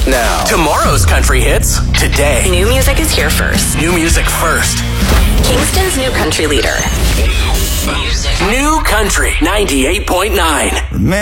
now. Tomorrow's country hits today. New music is here first. New music first. Kingston's new country leader. New Country 98.9.